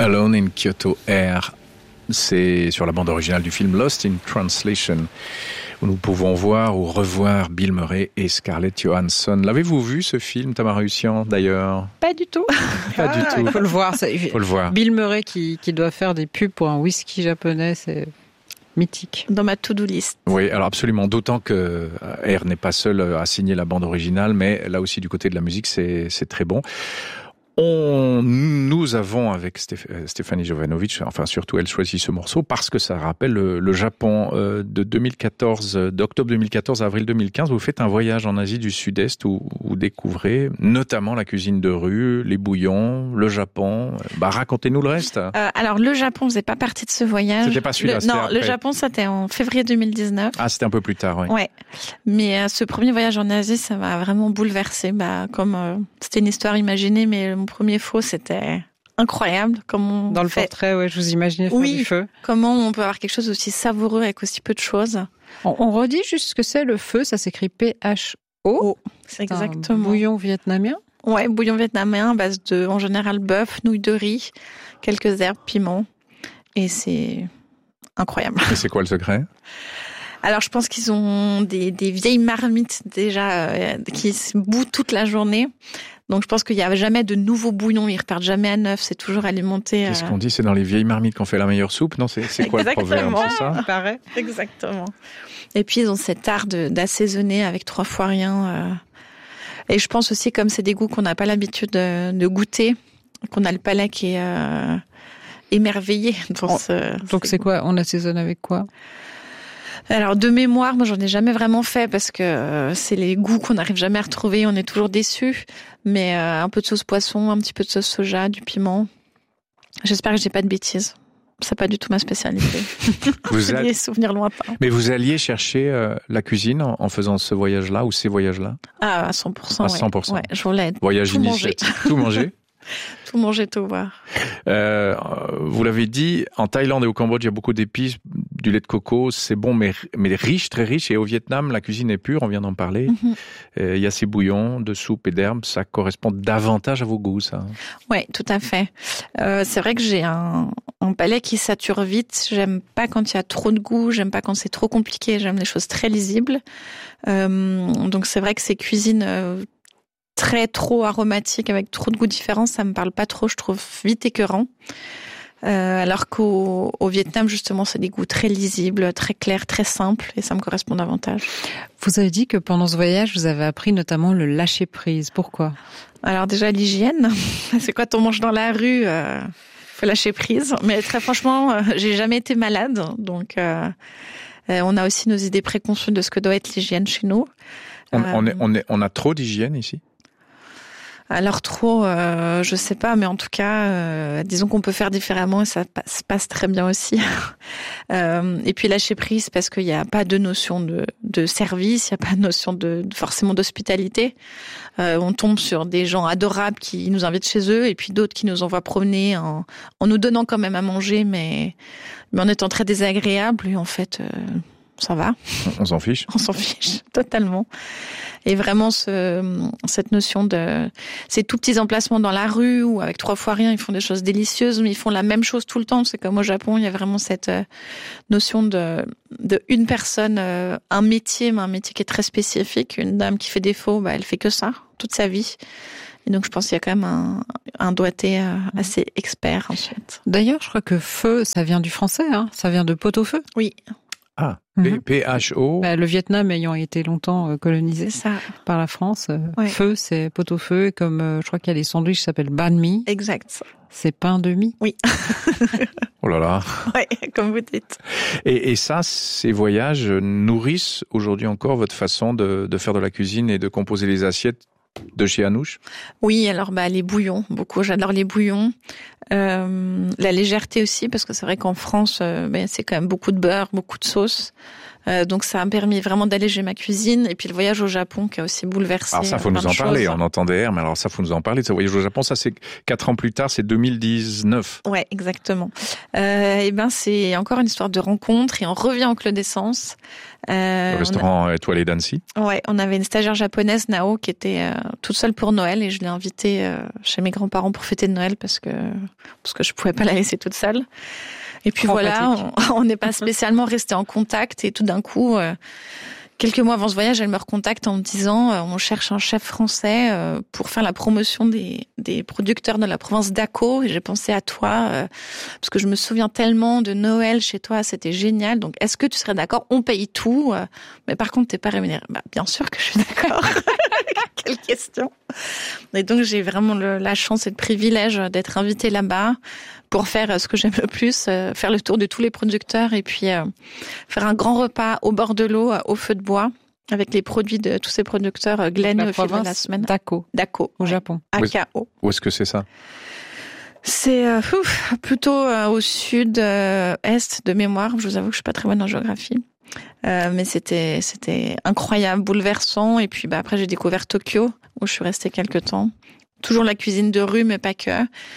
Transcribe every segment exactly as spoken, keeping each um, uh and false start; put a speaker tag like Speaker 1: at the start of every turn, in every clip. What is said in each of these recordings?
Speaker 1: Alone in Kyoto Air. C'est sur la bande originale du film Lost in Translation, où nous pouvons voir ou revoir Bill Murray et Scarlett Johansson. L'avez-vous vu ce film, Tamara Hussian, d'ailleurs?
Speaker 2: Pas du tout.
Speaker 1: Pas
Speaker 2: ah,
Speaker 1: du tout.
Speaker 2: Il faut le voir. Ça,
Speaker 1: faut le voir.
Speaker 2: Bill Murray qui, qui doit faire des pubs pour un whisky japonais, c'est mythique.
Speaker 3: Dans ma to-do list.
Speaker 1: Oui, alors absolument. D'autant que Air n'est pas seul à signer la bande originale, mais là aussi du côté de la musique, c'est, c'est très bon. On, nous avons avec Stéph- Stéphanie Jovanovic, enfin surtout elle choisit ce morceau parce que ça rappelle le, le Japon euh, de deux mille quatorze, d'octobre deux mille quatorze à avril deux mille quinze. Vous faites un voyage en Asie du Sud-Est où vous découvrez notamment la cuisine de rue, les bouillons, le Japon. Bah racontez-nous le reste.
Speaker 3: Euh, alors le Japon faisait pas partie de ce voyage.
Speaker 1: C'était pas celui-là.
Speaker 3: Le,
Speaker 1: c'était
Speaker 3: non,
Speaker 1: après.
Speaker 3: Le Japon c'était en février deux mille dix-neuf.
Speaker 1: Ah, c'était un peu plus tard, oui.
Speaker 3: Ouais. Mais euh, ce premier voyage en Asie, ça m'a vraiment bouleversé. Bah comme euh, c'était une histoire imaginée, mais mon premier faux, c'était incroyable. Comment on
Speaker 2: Dans le
Speaker 3: fait...
Speaker 2: portrait, ouais, je vous imaginais faire
Speaker 3: oui,
Speaker 2: du feu.
Speaker 3: Comment on peut avoir quelque chose aussi savoureux avec aussi peu de choses.
Speaker 2: On, on redit juste ce que c'est le feu, ça s'écrit P H O.
Speaker 3: Oh, c'est exactement.
Speaker 2: Un bouillon vietnamien.
Speaker 3: Ouais, bouillon vietnamien à base de, en général, bœuf, nouilles de riz, quelques herbes, piments. Et c'est incroyable.
Speaker 1: Et c'est quoi le secret?
Speaker 3: Alors, je pense qu'ils ont des, des vieilles marmites déjà euh, qui se bouent toute la journée. Donc, je pense qu'il n'y a jamais de nouveaux bouillons. Ils repartent jamais à neuf. C'est toujours alimenté. Euh...
Speaker 1: Qu'est-ce qu'on dit? C'est dans les vieilles marmites qu'on fait la meilleure soupe? Non, c'est, c'est quoi
Speaker 3: Exactement.
Speaker 1: le proverbe? C'est ça?
Speaker 3: Pareil. Exactement. Et puis, ils ont cet art de, d'assaisonner avec trois fois rien. Euh... Et je pense aussi, comme c'est des goûts qu'on n'a pas l'habitude de, de goûter, qu'on a le palais qui est euh, émerveillé. Dans ce,
Speaker 2: Donc, c'est quoi? On assaisonne avec quoi?
Speaker 3: Alors, de mémoire, moi, j'en ai jamais vraiment fait parce que euh, c'est les goûts qu'on n'arrive jamais à retrouver. On est toujours déçus. Mais euh, un peu de sauce poisson, un petit peu de sauce soja, du piment. J'espère que je dis pas de bêtises. C'est pas du tout ma spécialité.
Speaker 1: Vous
Speaker 3: J'ai
Speaker 1: a...
Speaker 3: des souvenirs lointains.
Speaker 1: Mais vous alliez chercher euh, la cuisine en, en faisant ce voyage-là ou ces voyages-là?
Speaker 3: Ah, à cent pour cent.
Speaker 1: À cent pour cent.
Speaker 3: Ouais, je voulais
Speaker 1: voyage
Speaker 3: tout manger.
Speaker 1: Tout manger.
Speaker 3: Tout manger, tout voir.
Speaker 1: Euh, vous l'avez dit, en Thaïlande et au Cambodge, il y a beaucoup d'épices, du lait de coco, c'est bon, mais, mais riche, très riche. Et au Vietnam, la cuisine est pure, on vient d'en parler. Mm-hmm. Euh, il y a ces bouillons de soupe et d'herbes, ça correspond davantage à vos goûts, ça.
Speaker 3: Oui, tout à fait. Euh, c'est vrai que j'ai un, un palais qui sature vite. J'aime pas quand il y a trop de goût, j'aime pas quand c'est trop compliqué, j'aime les choses très lisibles. Euh, donc c'est vrai que ces cuisines... Euh, très trop aromatique avec trop de goûts différents, ça me parle pas trop, je trouve vite écœurant. Euh, alors qu'au au Vietnam, justement, c'est des goûts très lisibles, très clairs, très simples, et ça me correspond davantage.
Speaker 2: Vous avez dit que pendant ce voyage, vous avez appris notamment le lâcher prise. Pourquoi?
Speaker 3: Alors déjà, l'hygiène. C'est quand on mange dans la rue, euh, faut lâcher prise. Mais très franchement, euh, j'ai jamais été malade, donc euh, euh, on a aussi nos idées préconçues de ce que doit être l'hygiène chez nous.
Speaker 1: On,
Speaker 3: euh,
Speaker 1: on, est, on, est, on a trop d'hygiène ici?
Speaker 3: Alors trop, euh, je sais pas, mais en tout cas, euh, disons qu'on peut faire différemment et ça se passe très bien aussi. euh, et puis lâcher prise parce qu'il n'y a pas de notion de, de service, il n'y a pas de notion de, de forcément d'hospitalité. Euh, on tombe sur des gens adorables qui nous invitent chez eux et puis d'autres qui nous envoient promener en, en nous donnant quand même à manger, mais, mais en étant très désagréables. Et en fait, euh, ça va.
Speaker 1: On s'en fiche.
Speaker 3: On s'en fiche totalement. Et vraiment, ce, cette notion de ces tout petits emplacements dans la rue où avec trois fois rien, ils font des choses délicieuses, mais ils font la même chose tout le temps. C'est comme au Japon, il y a vraiment cette notion de, de une personne, un métier, mais un métier qui est très spécifique. Une dame qui fait des faux, bah, elle fait que ça toute sa vie. Et donc, je pense qu'il y a quand même un, un doigté assez expert ensuite.
Speaker 2: D'ailleurs, je crois que feu, ça vient du français, hein. Ça vient de pot-au-feu.
Speaker 3: Oui.
Speaker 1: Ah, mm-hmm. P H O.
Speaker 2: Bah, le Vietnam ayant été longtemps colonisé
Speaker 3: ça.
Speaker 2: par la France,
Speaker 3: ouais.
Speaker 2: Feu, c'est pot-au-feu. Comme euh, je crois qu'il y a des sandwichs qui s'appellent banh mi.
Speaker 3: Exact.
Speaker 2: C'est pain de mie.
Speaker 3: Oui.
Speaker 1: Oh là là.
Speaker 3: Oui, comme vous dites.
Speaker 1: Et, et ça, ces voyages nourrissent aujourd'hui encore votre façon de, de faire de la cuisine et de composer les assiettes de chez Anouche?
Speaker 3: Oui, alors bah les bouillons, beaucoup. J'adore les bouillons. Euh, la légèreté aussi, parce que c'est vrai qu'en France, euh, ben, c'est quand même beaucoup de beurre, beaucoup de sauce. Euh, donc ça a permis vraiment d'alléger ma cuisine. Et puis le voyage au Japon qui a aussi bouleversé.
Speaker 1: Alors ça, faut nous en parler. On entendait R, mais alors ça, faut nous en parler de ce voyage au Japon. Ça, c'est quatre ans plus tard, c'est deux mille dix-neuf.
Speaker 3: Ouais, exactement. Euh, et ben c'est encore une histoire de rencontre et on revient au Clos d'Essence.
Speaker 1: Euh, le restaurant a... Étoilé d'Annecy.
Speaker 3: Ouais, on avait une stagiaire japonaise, Nao, qui était euh, toute seule pour Noël et je l'ai invitée euh, chez mes grands-parents pour fêter de Noël parce que parce que je pouvais pas la laisser toute seule. Et puis voilà, on n'est pas spécialement resté en contact et tout d'un coup, euh, quelques mois avant ce voyage, elle me recontacte en me disant euh, on cherche un chef français euh, pour faire la promotion des, des producteurs de la province d'Ako et j'ai pensé à toi euh, parce que je me souviens tellement de Noël chez toi, c'était génial. Donc est-ce que tu serais d'accord? On paye tout, euh, mais par contre t'es pas rémunéré. Bah, bien sûr que je suis d'accord. Quelle question. Et donc j'ai vraiment le, la chance et le privilège d'être invitée là-bas pour faire ce que j'aime le plus, euh, faire le tour de tous les producteurs et puis euh, faire un grand repas au bord de l'eau, au feu de bois, avec les produits de tous ces producteurs euh, Glen au fil de la semaine.
Speaker 2: Dako.
Speaker 3: Dako.
Speaker 2: Au Japon.
Speaker 3: A K O.
Speaker 1: Où est-ce que c'est ça?
Speaker 3: C'est euh, ouf, plutôt euh, au sud-est euh, de mémoire. Je vous avoue que je suis pas très bonne en géographie. Euh, mais c'était c'était incroyable, bouleversant. Et puis bah après j'ai découvert Tokyo où je suis restée quelques temps. Toujours la cuisine de rue, mais pas que.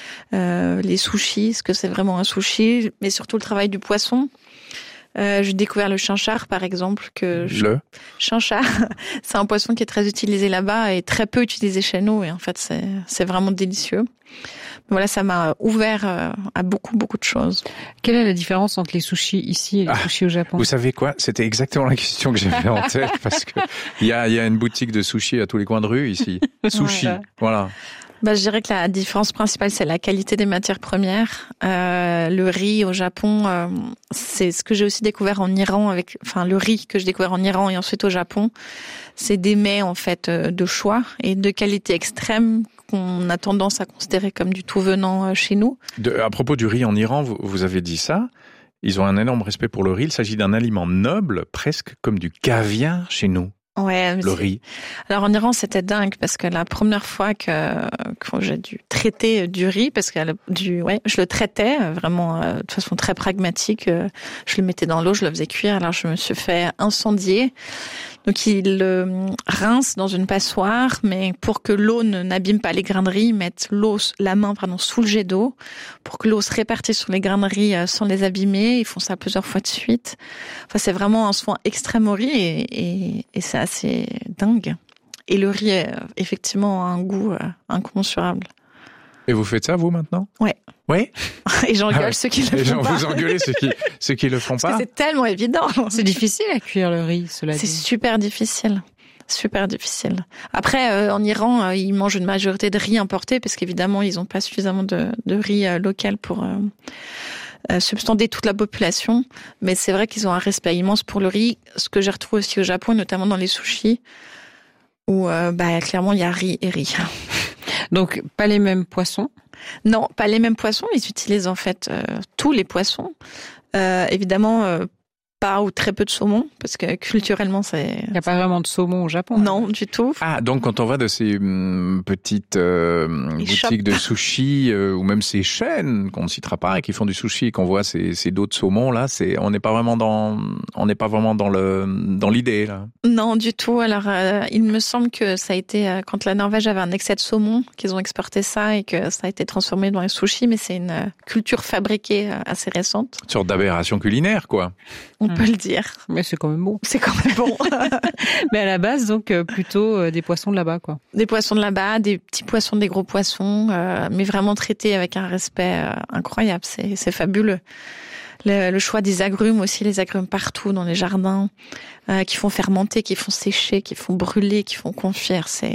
Speaker 3: Euh, les sushis, ce que c'est vraiment un sushi, mais surtout le travail du poisson. Euh, j'ai découvert le chinchard, par exemple. Que je...
Speaker 1: Le
Speaker 3: chinchard, c'est un poisson qui est très utilisé là-bas et très peu utilisé chez nous. Et en fait, c'est, c'est vraiment délicieux. Voilà, ça m'a ouvert à beaucoup, beaucoup de choses.
Speaker 2: Quelle est la différence entre les sushis ici et les ah, sushis au Japon?
Speaker 1: Vous savez quoi? C'était exactement la question que j'avais en tête parce que il y a, il y a une boutique de sushis à tous les coins de rue ici. Sushi, ouais. Voilà.
Speaker 3: Bah, je dirais que la différence principale, c'est la qualité des matières premières. Euh, le riz au Japon, euh, c'est ce que j'ai aussi découvert en Iran avec, enfin, le riz que j'ai découvert en Iran et ensuite au Japon. C'est des mets, en fait, de choix et de qualité extrême qu'on a tendance à considérer comme du tout venant chez nous.
Speaker 1: De, à propos du riz en Iran, vous, vous avez dit ça. Ils ont un énorme respect pour le riz. Il s'agit d'un aliment noble, presque comme du caviar chez nous.
Speaker 3: Ouais,
Speaker 1: le riz.
Speaker 3: Alors en Iran, c'était dingue parce que la première fois que, que j'ai dû traiter du riz, parce que du, ouais, je le traitais vraiment euh, de façon très pragmatique. Euh, je le mettais dans l'eau, je le faisais cuire. Alors je me suis fait incendier. Donc ils le rincent dans une passoire, mais pour que l'eau ne n'abîme pas les grains de riz, ils mettent l'eau, la main pardon, sous le jet d'eau pour que l'eau se répartisse sur les grains de riz sans les abîmer. Ils font ça plusieurs fois de suite. Enfin, c'est vraiment un soin extrême au riz et, et, et c'est assez dingue. Et le riz, effectivement, a un goût incommensurable.
Speaker 1: Et vous faites ça, vous, maintenant?
Speaker 3: Ouais.
Speaker 1: Oui?
Speaker 3: Et j'engueule ah, ceux qui le
Speaker 1: et
Speaker 3: font pas.
Speaker 1: Vous engueulez ceux qui, ceux qui le font
Speaker 3: Parce
Speaker 1: pas?
Speaker 3: que c'est tellement évident.
Speaker 2: C'est difficile à cuire le riz, cela dit.
Speaker 3: C'est super difficile. Super difficile. Après, euh, en Iran, euh, ils mangent une majorité de riz importé parce qu'évidemment, ils n'ont pas suffisamment de, de riz euh, local pour euh, euh, substanter toute la population. Mais c'est vrai qu'ils ont un respect immense pour le riz. Ce que j'ai retrouvé aussi au Japon, notamment dans les sushis, où euh, bah, clairement, il y a riz et riz.
Speaker 2: Donc, pas les mêmes poissons?
Speaker 3: Non, pas les mêmes poissons. Ils utilisent en fait euh, tous les poissons. Euh, évidemment, euh, pas ou très peu de saumon, parce que culturellement, c'est...
Speaker 2: Il n'y a pas vraiment de saumon au Japon.
Speaker 3: Non, hein. Du tout.
Speaker 1: Ah, donc quand on va de ces hum, petites euh, boutiques de sushi, euh, ou même ces chaînes qu'on ne citera pas, et qui font du sushi, et qu'on voit ces, ces dos de saumon, là, c'est, on n'est pas vraiment dans, on n'est pas vraiment dans le, dans l'idée, là.
Speaker 3: Non, du tout. Alors, euh, il me semble que ça a été, euh, quand la Norvège avait un excès de saumon, qu'ils ont exporté ça, et que ça a été transformé dans les sushis, mais c'est une euh, culture fabriquée euh, assez récente.
Speaker 1: Une sorte d'aberration culinaire, quoi.
Speaker 3: On peut le dire.
Speaker 2: Mais c'est quand même bon.
Speaker 3: C'est quand même bon.
Speaker 2: Mais à la base, donc, euh, plutôt euh, des poissons de là-bas, quoi.
Speaker 3: Des poissons de là-bas, des petits poissons, des gros poissons, euh, mais vraiment traités avec un respect euh, incroyable. C'est, c'est fabuleux. Le, le choix des agrumes aussi, les agrumes partout dans les jardins, euh, qui font fermenter, qui font sécher, qui font brûler, qui font confire, c'est...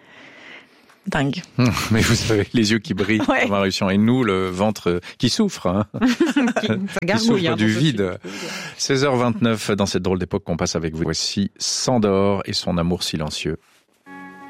Speaker 3: dingue.
Speaker 1: Mais vous avez les yeux qui brillent, ouais. Marion, et nous, le ventre qui souffre, hein. qui, qui souffre hein, du vide. seize heures vingt-neuf, dans cette drôle d'époque qu'on passe avec vous. Voici Sandor et son amour silencieux.